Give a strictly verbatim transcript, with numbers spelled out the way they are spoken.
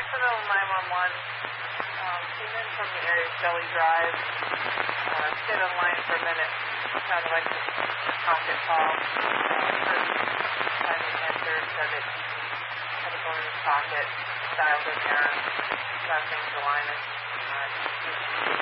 Jacksonville nine one one. Um, came in from the area of Shelley Drive. Uh, stayed on line for a minute. Sounded like the pocket call. Uh, first time he answered, said that he had a phone in his pocket, dialed in there, last name's Elias. Uh, he